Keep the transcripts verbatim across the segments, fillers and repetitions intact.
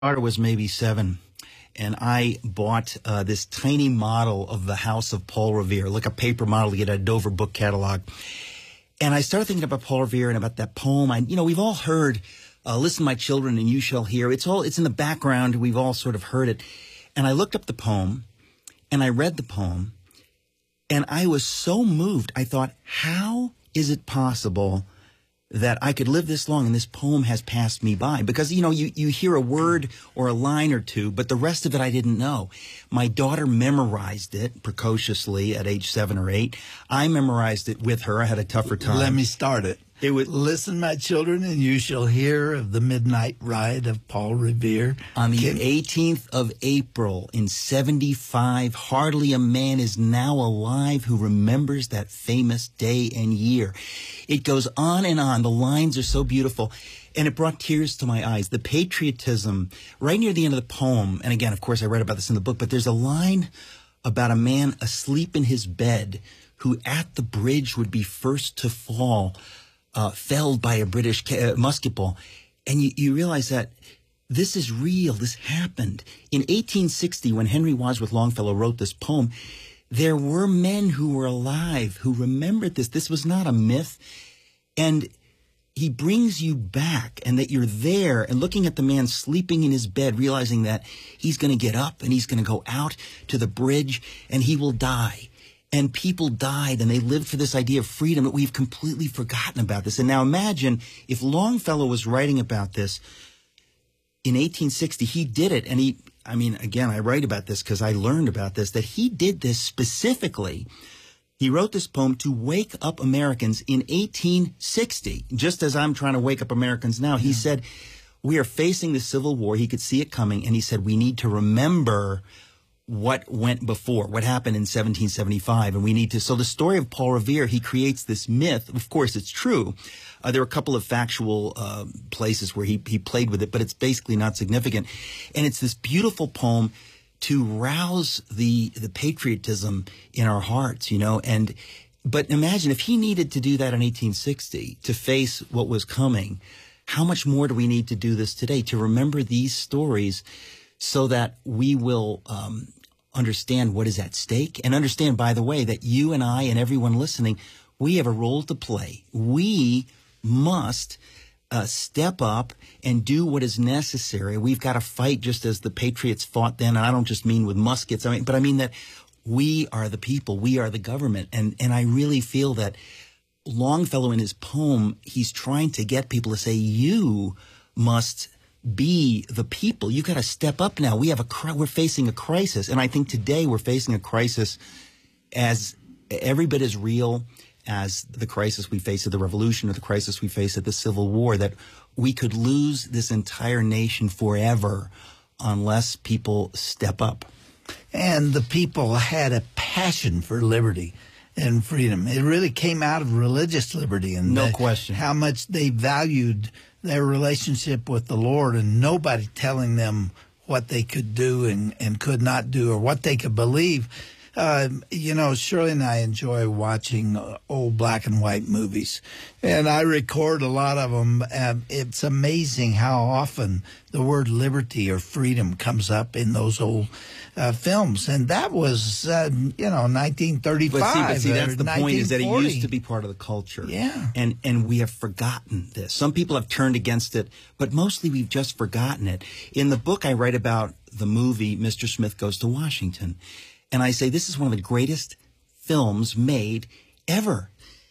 daughter was maybe seven, and I bought uh, this tiny model of the house of Paul Revere, like a paper model to get a Dover book catalog. And I started thinking about Paul Revere and about that poem. I, you know, we've all heard, uh, "Listen, my children, and you shall hear." It's all, it's in the background. We've all sort of heard it. And I looked up the poem, and I read the poem, and I was so moved. I thought, how is it possible that I could live this long and this poem has passed me by? Because, you know, you, you hear a word or a line or two, but the rest of it I didn't know. My daughter memorized it precociously at age seven or eight. I memorized it with her. I had a tougher time. Let me start it. It would, "Listen, my children, and you shall hear of the midnight ride of Paul Revere." On the Can- eighteenth of April in seventy-five, hardly a man is now alive who remembers that famous day and year. It goes on and on. The lines are so beautiful, and it brought tears to my eyes. The patriotism, right near the end of the poem, and again, of course, I read about this in the book, but there's a line about a man asleep in his bed who at the bridge would be first to fall, Uh, felled by a British uh, musket ball. And you, you realize that this is real. This happened. In eighteen sixty, when Henry Wadsworth Longfellow wrote this poem, there were men who were alive who remembered this. This was not a myth. And he brings you back, and that you're there and looking at the man sleeping in his bed, realizing that he's going to get up and he's going to go out to the bridge and he will die. And people died, and they lived for this idea of freedom, but we've completely forgotten about this. And now imagine if Longfellow was writing about this in eighteen sixty, he did it. And he, I mean, again, I write about this because I learned about this, that he did this specifically. He wrote this poem to wake up Americans in eighteen sixty, just as I'm trying to wake up Americans now. He yeah. said, we are facing the Civil War. He could see it coming. And he said, we need to remember what went before, what happened in seventeen seventy-five, and we need to. So the story of Paul Revere, he creates this myth. Of course, it's true. Uh, there are a couple of factual uh, places where he he played with it, but it's basically not significant. And it's this beautiful poem to rouse the the patriotism in our hearts, you know. And but imagine if he needed to do that in eighteen sixty to face what was coming. How much more do we need to do this today, to remember these stories, so that we will um, understand what is at stake, and understand, by the way, that you and I and everyone listening, we have a role to play. We must uh, step up and do what is necessary. We've got to fight just as the Patriots fought then, and I don't just mean with muskets, I mean, but I mean that we are the people, we are the government, and, and I really feel that Longfellow in his poem, he's trying to get people to say, you must be the people. You got to step up now. We have a we're facing a crisis, and I think today we're facing a crisis as every bit as real as the crisis we face at the Revolution or the crisis we face at the Civil War. That we could lose this entire nation forever unless people step up. And the people had a passion for liberty and freedom. It really came out of religious liberty, and no the, question how much they valued their relationship with the Lord, and nobody telling them what they could do and, and could not do, or what they could believe. Uh, you know, Shirley and I enjoy watching uh, old black and white movies, and I record a lot of them. Um, it's amazing how often the word liberty or freedom comes up in those old uh, films, and that was, uh, you know, nineteen thirty-five. But see, but see that's the point, is that it used to be part of the culture. Yeah. And, and we have forgotten this. Some people have turned against it, but mostly we've just forgotten it. In the book, I write about the movie Mister Smith Goes to Washington. And I say, this is one of the greatest films made ever.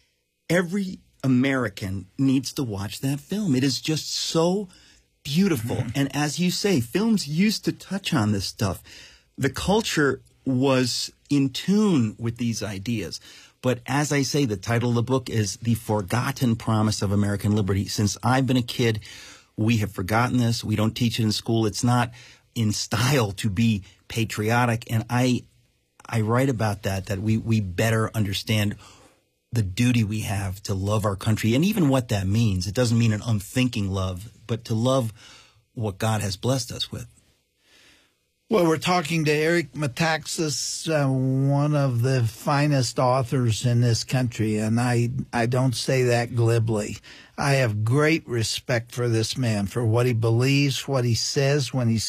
Every American needs to watch that film. It is just so beautiful. Mm-hmm. And as you say, films used to touch on this stuff. The culture was in tune with these ideas. But as I say, the title of the book is The Forgotten Promise of American Liberty. Since I've been a kid, we have forgotten this. We don't teach it in school. It's not in style to be patriotic. And I... I write about that, that we, we better understand the duty we have to love our country, and even what that means. It doesn't mean an unthinking love, but to love what God has blessed us with. Well, we're talking to Eric Metaxas, uh, one of the finest authors in this country, and I, I don't say that glibly. I have great respect for this man, for what he believes, what he says when he